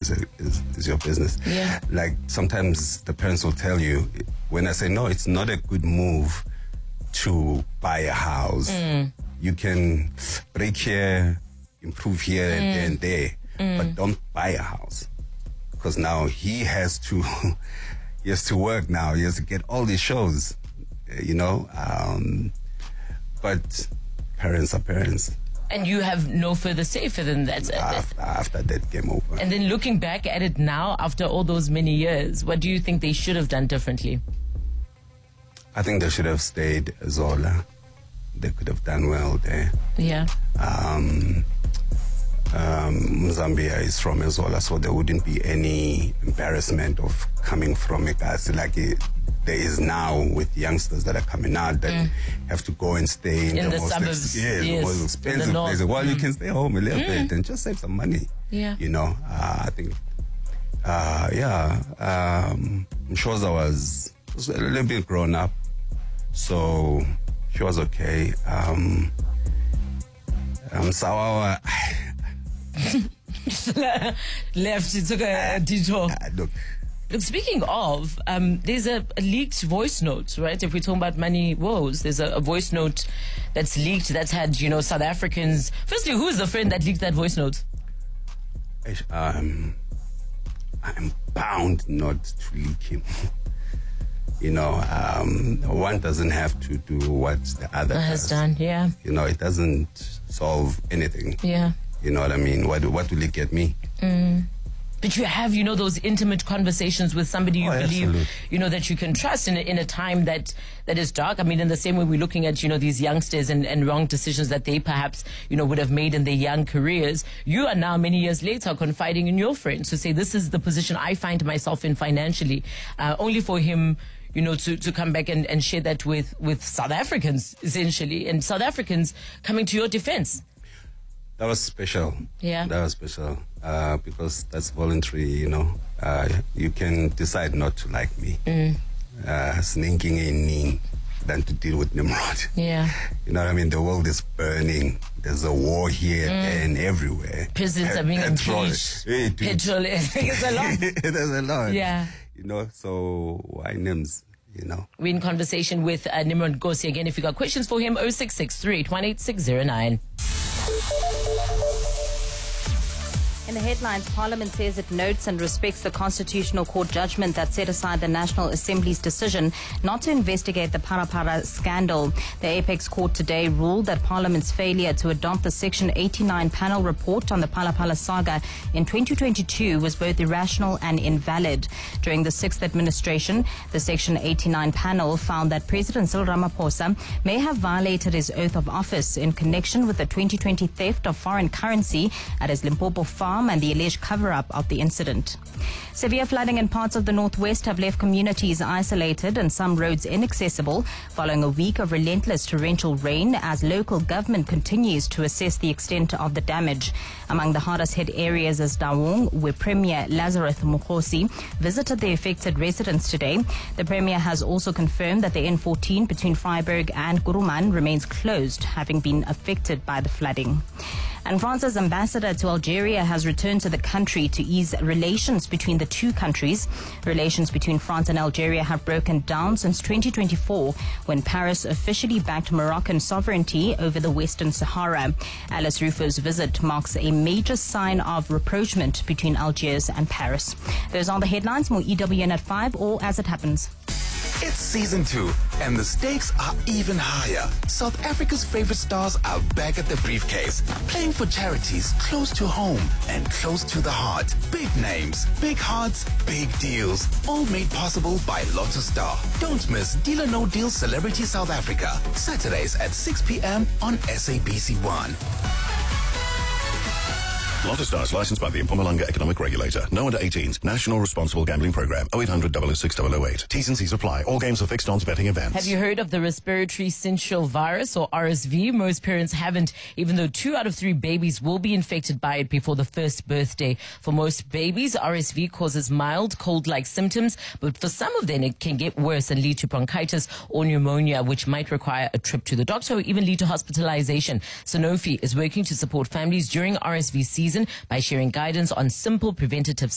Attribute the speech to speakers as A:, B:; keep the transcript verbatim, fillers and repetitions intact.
A: is, is, is your business.
B: Yeah.
A: Like sometimes the parents will tell you, when I say, no, it's not a good move to buy a house.
B: Mm.
A: You can break here, improve here
B: Mm.
A: and there,
B: Mm.
A: but don't buy a house. Because now he has to, he has to work now. He has to get all these shows, you know. Um, but parents are parents.
B: And you have no further say for them. That's
A: after, after that game over.
B: And then looking back at it now, after all those many years, what do you think they should have done differently?
A: I think they should have stayed Zola. They could have done well there.
B: Yeah.
A: Um, um, Zambia is from Zola, so there wouldn't be any embarrassment of coming from a guy like it, there is now with youngsters that are coming out that mm. have to go and stay in,
B: in
A: the,
B: the
A: most
B: suburbs,
A: ex- yeah,
B: yes,
A: the most expensive
B: the
A: places. Well, mm. you can stay home a little
B: mm.
A: bit and just save some money.
B: Yeah.
A: You know, uh, I think, uh, yeah, um, Mshoza was, was a little bit grown up, so she was okay. Um, um, Sawawa
B: left, she took a, a detour.
A: Uh, look,
B: Look, speaking of, um, there's a, a leaked voice note, right? If we're talking about money woes, there's a, a voice note that's leaked that's had, you know, South Africans. Firstly, who is the friend that leaked that voice note?
A: Um, I'm bound not to leak him. You know, um, one doesn't have to do what the other
B: has
A: does.
B: done, yeah.
A: You know, it doesn't solve anything.
B: Yeah.
A: You know what I mean? What, what will it get me?
B: Mm. But you have, you know, those intimate conversations with somebody you
A: oh,
B: believe,
A: absolutely.
B: you know, that you can trust in a, in a time that, that is dark. I mean, in the same way we're looking at, you know, these youngsters and, and wrong decisions that they perhaps, you know, would have made in their young careers. You are now, many years later, confiding in your friends to say, this is the position I find myself in financially, uh, only for him, you know, to, to come back and, and share that with, with South Africans, essentially, and South Africans coming to your defense.
A: That was special.
B: Yeah.
A: That was special uh, because that's voluntary, you know. Uh, you can decide not to like me.
B: Mm.
A: Uh, sneaking in than to deal with Nimrod.
B: Yeah.
A: You know what I mean? The world is burning. There's a war here mm. and everywhere.
B: Prisons are being impeached.
A: Hey,
B: Petrol. It's a lot.
A: There's a lot.
B: Yeah.
A: You know, so why Nims? You know.
B: We're in conversation with uh, Nimrod Nkosi. Again, if you got questions for him, oh six six, three eight one eight, six zero nine.
C: In the headlines, Parliament says it notes and respects the Constitutional Court judgment that set aside the National Assembly's decision not to investigate the Parapara scandal. The Apex Court today ruled that Parliament's failure to adopt the Section eighty-nine panel report on the Palapala saga in twenty twenty-two was both irrational and invalid. During the sixth administration, the Section eighty-nine panel found that President Cyril Ramaphosa may have violated his oath of office in connection with the twenty twenty theft of foreign currency at his Limpopo farm and the alleged cover-up of the incident. Severe flooding in parts of the northwest have left communities isolated and some roads inaccessible following a week of relentless torrential rain as local government continues to assess the extent of the damage. Among the hardest hit areas is Dawong, where Premier Lazarus Mukhosi visited the affected residents today. The Premier has also confirmed that the N fourteen between Freiburg and Kuruman remains closed, having been affected by the flooding. And France's ambassador to Algeria has returned to the country to ease relations between the two countries. Relations between France and Algeria have broken down since twenty twenty-four, when Paris officially backed Moroccan sovereignty over the Western Sahara. Alice Rufo's visit marks a major sign of rapprochement between Algiers and Paris. Those are the headlines. More E W N at five, or As It Happens.
D: It's season two, and the stakes are even higher. South Africa's favorite stars are back at the briefcase, playing for charities close to home and close to the heart. Big names, big hearts, big deals, all made possible by Lotto Star. Don't miss Deal or No Deal Celebrity South Africa, Saturdays at six p.m. on S A B C one.
E: Lotto Star is licensed by the Mpumalanga Economic Regulator. No under eighteens. National Responsible Gambling Program. oh eight hundred, double oh six, double oh eight. T's and C's apply. All games are fixed odds betting events.
B: Have you heard of the respiratory syncytial virus, or R S V? Most parents haven't, even though two out of three babies will be infected by it before the first birthday. For most babies, R S V causes mild cold-like symptoms, but for some of them it can get worse and lead to bronchitis or pneumonia, which might require a trip to the doctor or even lead to hospitalization. Sanofi is working to support families during R S V season by sharing guidance on simple preventative